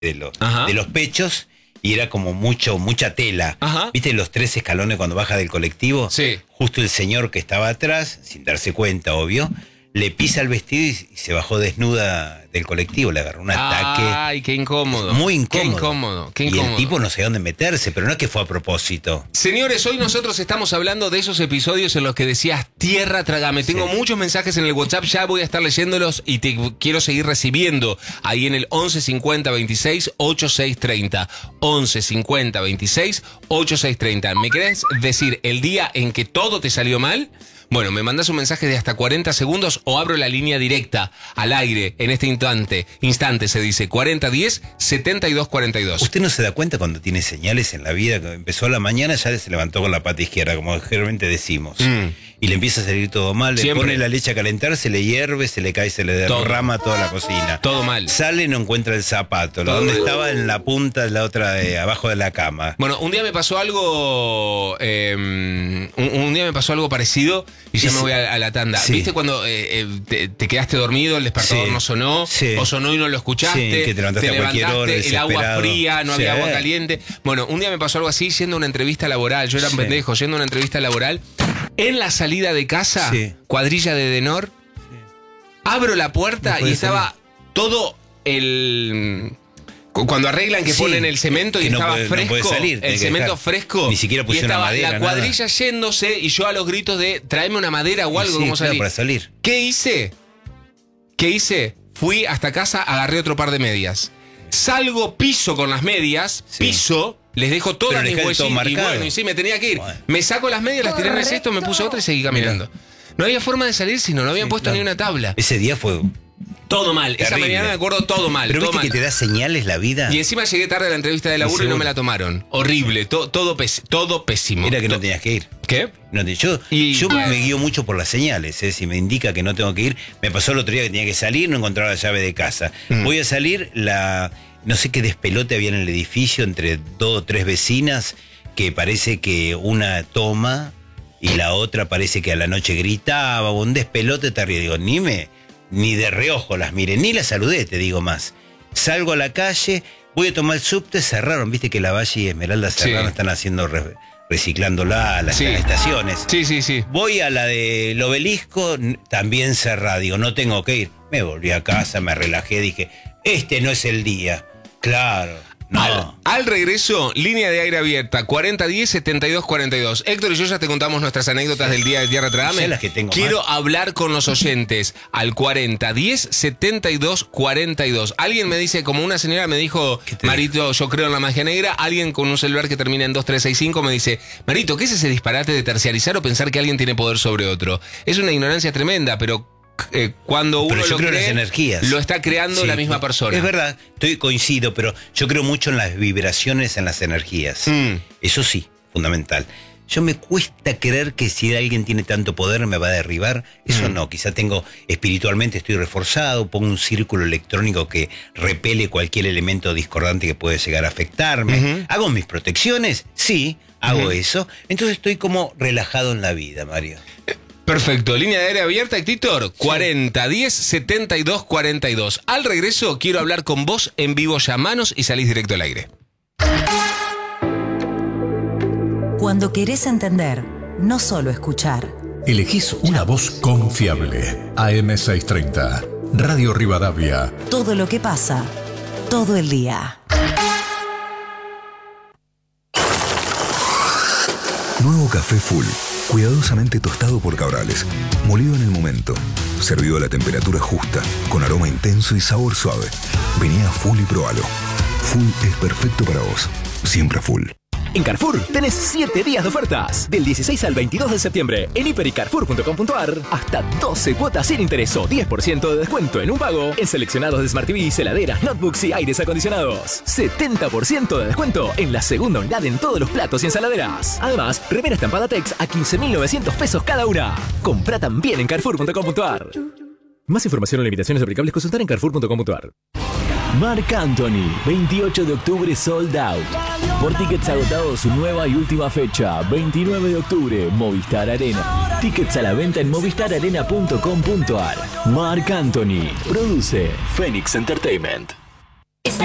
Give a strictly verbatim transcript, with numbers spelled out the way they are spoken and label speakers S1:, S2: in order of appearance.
S1: de los, de los pechos y era como mucho, mucha tela. Ajá. ¿Viste los tres escalones cuando baja del colectivo?
S2: Sí.
S1: Justo el señor que estaba atrás, sin darse cuenta, obvio, le pisa el vestido y se bajó desnuda del colectivo, le agarró un ataque.
S2: Ay, qué incómodo.
S1: Muy incómodo.
S2: Qué incómodo, qué incómodo.
S1: Y el tipo no sé dónde meterse, pero no es que fue a propósito.
S2: Señores, hoy nosotros estamos hablando de esos episodios en los que decías, tierra, trágame. Tengo sí. muchos mensajes en el WhatsApp, ya voy a estar leyéndolos y te quiero seguir recibiendo ahí en el once cincuenta veintiséis ochenta y seis treinta. once cincuenta veintiséis ochenta y seis treinta. ¿Me querés decir el día en que todo te salió mal? Bueno, me mandas un mensaje de hasta cuarenta segundos o abro la línea directa al aire en este instante. Instante se dice cuarenta diez setenta y dos cuarenta y dos.
S1: ¿Usted no se da cuenta cuando tiene señales en la vida? Que empezó a la mañana, ya se levantó con la pata izquierda, como generalmente decimos. Mm. Y le empieza a salir todo mal. Le Siempre. Pone la leche a calentar, se le hierve, se le cae, se le derrama todo. Toda la cocina.
S2: Todo mal.
S1: Sale, no encuentra el zapato. Todo donde mal. Estaba en la punta de la otra, de abajo de la cama.
S2: Bueno, un día me pasó algo. Eh, un, un día me pasó algo parecido. Y ya sí. me voy a, a la tanda. Sí. ¿Viste cuando eh, te, te quedaste dormido, el despertador sí. no sonó? Sí. O sonó y no lo escuchaste.
S1: Sí, que te levantaste, te levantaste a cualquier hora,
S2: el agua fría, no sí. había agua caliente. Bueno, un día me pasó algo así, yendo a una entrevista laboral. Yo era un sí. pendejo, yendo a una entrevista laboral. En la salida de casa, sí. cuadrilla de Denor, sí. abro la puerta no y estaba salir. Todo el... Cuando arreglan que sí, ponen el cemento y estaba no puede, fresco, no salir, el cemento fresco,
S1: ni siquiera pusieron
S2: y estaba
S1: madera,
S2: la cuadrilla
S1: nada.
S2: Yéndose y yo a los gritos de tráeme una madera o algo,
S1: sí,
S2: como
S1: claro,
S2: salir.
S1: para salir.
S2: ¿Qué hice? ¿Qué hice? Fui hasta casa, agarré otro par de medias. Salgo, piso con las medias, sí. piso, les dejo todas mis huellas y bueno, y sí, me tenía que ir. Bueno. Me saco las medias, las tiré en el cesto, me puse otra y seguí caminando. Mira. No había forma de salir, sino no habían sí, puesto claro. ni una tabla.
S1: Ese día fue...
S2: Todo mal, terrible. Esa mañana me acuerdo todo mal.
S1: Pero
S2: todo
S1: viste
S2: mal.
S1: que te da señales la vida.
S2: Y encima llegué tarde a la entrevista de laburo y, y no me la tomaron. Horrible, to, todo, pes, todo pésimo.
S1: Era que
S2: to
S1: no tenías que ir.
S2: ¿Qué?
S1: No te, yo
S2: y,
S1: yo
S2: bueno.
S1: me guío mucho por las señales, ¿eh? Si me indica que no tengo que ir. Me pasó el otro día que tenía que salir, no encontraba la llave de casa. Mm. Voy a salir, la no sé qué despelote había en el edificio entre dos o tres vecinas que parece que una toma y la otra parece que a la noche gritaba, un despelote terrible. Digo, ni me... Ni de reojo las miré, ni las saludé, te digo más. Salgo a la calle, voy a tomar el subte, cerraron. Viste que La Valle y Esmeralda cerraron, sí. están haciendo, re, reciclándola a las, sí. las estaciones.
S2: Sí, sí, sí.
S1: Voy a la del Obelisco, también cerrada. Digo, no tengo que ir. Me volví a casa, me relajé, dije, este no es el día. Claro. No.
S2: Al, al regreso, línea de aire abierta, cuarenta diez setenta y dos cuarenta y dos. Héctor y yo ya te contamos nuestras anécdotas del día de Tierra Trágame.
S1: Las que tengo
S2: Quiero
S1: más.
S2: hablar con los oyentes al cuarenta diez setenta y dos cuarenta y dos. Alguien me dice, como una señora me dijo, Marito, dijo? Yo creo en la magia negra. Alguien con un celular que termina en dos tres seis cinco me dice, Marito, ¿qué es ese disparate de terciarizar o pensar que alguien tiene poder sobre otro? Es una ignorancia tremenda, pero... Eh, cuando uno lo cree,
S1: las energías.
S2: Lo está creando sí, la misma persona.
S1: Es verdad, estoy coincido, pero yo creo mucho en las vibraciones, en las energías. Mm. Eso sí, fundamental. Yo me cuesta creer que si alguien tiene tanto poder me va a derribar. Eso mm. no, quizá tengo espiritualmente, estoy reforzado, pongo un círculo electrónico que repele cualquier elemento discordante que puede llegar a afectarme. Uh-huh. ¿Hago mis protecciones? Sí, hago uh-huh. eso. Entonces estoy como relajado en la vida, Mario.
S2: Perfecto, línea de aire abierta, Héctor, cuarenta diez setenta y dos cuarenta y dos. Al regreso quiero hablar con vos en vivo, llamanos y salís directo al aire.
S3: Cuando querés entender, no solo escuchar.
S4: Elegís una voz confiable. A M seiscientos treinta, Radio Rivadavia.
S3: Todo lo que pasa, todo el día.
S5: Nuevo café Full. Cuidadosamente tostado por Cabrales, molido en el momento, servido a la temperatura justa, con aroma intenso y sabor suave. Vení a Full y probalo. Full es perfecto para vos. Siempre Full.
S6: En Carrefour tenés siete días de ofertas. Del dieciséis al veintidós de septiembre. En hiper y carrefour punto com punto a r. Hasta doce cuotas sin interés o diez por ciento de descuento en un pago. En seleccionados de Smart T Vs, heladeras, notebooks y aires acondicionados. setenta por ciento de descuento en la segunda unidad en todos los platos y ensaladeras. Además, remera estampada Tex a quince mil novecientos pesos cada una. Comprá también en carrefour punto com punto a r. Más información o limitaciones aplicables consultar en carrefour punto com punto a r.
S7: Marc Anthony, veintiocho de octubre sold out. Por tickets agotados, su nueva y última fecha, veintinueve de octubre, Movistar Arena. Tickets a la venta en movistar arena punto com punto a r. Marc Anthony, produce Phoenix Entertainment.